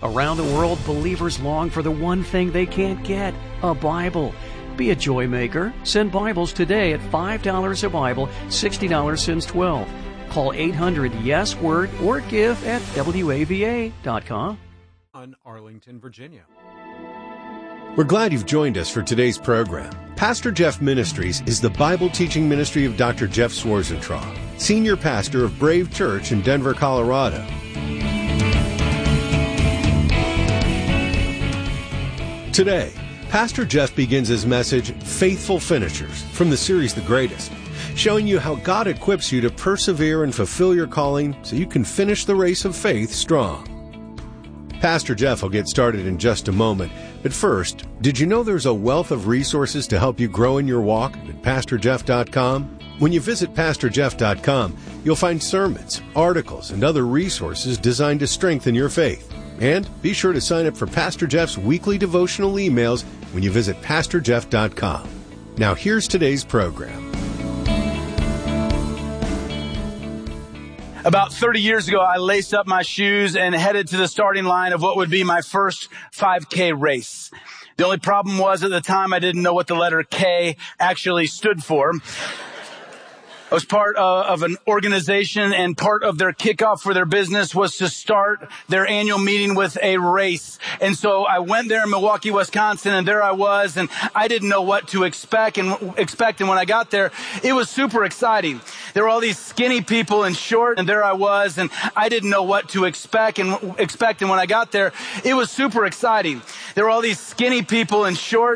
Around the world, believers long for the one thing they can't get, a Bible. Be a joy maker. Send Bibles today at $5 a Bible, $60 since 12. Call 800-YES-WORD or give at WAVA.com. On Arlington, Virginia. We're glad you've joined us for today's program. Pastor Jeff Ministries is the Bible teaching ministry of Dr. Jeff Schwarzentraub, senior pastor of Brave Church in Denver, Colorado. Today, Pastor Jeff begins his message, Faithful Finishers, from the series The Greatest, showing you how God equips you to persevere and fulfill your calling so you can finish the race of faith strong. Pastor Jeff will get started in just a moment, but first, did you know there's a wealth of resources to help you grow in your walk at PastorJeff.com? When you visit PastorJeff.com, you'll find sermons, articles, and other resources designed to strengthen your faith. And be sure to sign up for Pastor Jeff's weekly devotional emails when you visit PastorJeff.com. Now here's today's program. About 30 years ago, I laced up my shoes and headed to the starting line of what would be my first 5K race. The only problem was at the time I didn't know what the letter K actually stood for. I was part of an organization, and part of their kickoff for their business was to start their annual meeting with a race. And so I went there in Milwaukee, Wisconsin, and there I was, and I didn't know what to expect. And when I got there, it was super exciting. There were all these skinny people in short, and there I was, and I didn't know what to expect. And when I got there, it was super exciting. There were all these skinny people in short,